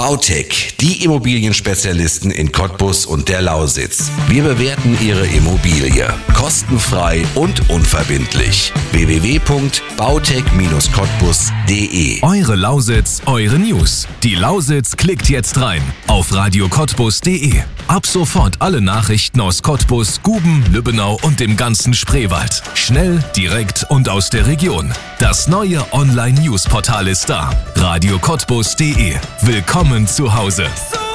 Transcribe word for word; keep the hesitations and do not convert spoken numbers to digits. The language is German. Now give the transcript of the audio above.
Bautech, die Immobilienspezialisten in Cottbus und der Lausitz. Wir bewerten Ihre Immobilie kostenfrei und unverbindlich. w w w punkt bautech Bindestrich cottbus punkt de Eure Lausitz, eure News. Die Lausitz klickt jetzt rein auf radio cottbus punkt de. Ab sofort alle Nachrichten aus Cottbus, Guben, Lübbenau und dem ganzen Spreewald. Schnell, direkt und aus der Region. Das neue Online-News-Portal ist da. radio cottbus punkt de. Willkommen zu Hause.